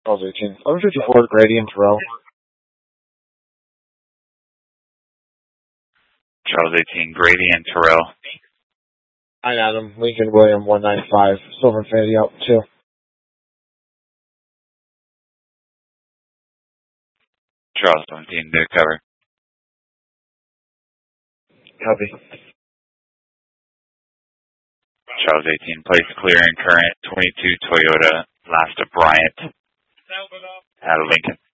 Charles 18. 1154, Grady and Terrell. Charles 18, Grady and Terrell. 9 Adam, Lincoln William 195, Silver Infinity out 2. Charles 17, new cover. Copy. Charles 18, place clear and current 22 Toyota, last of Bryant, out of Lincoln.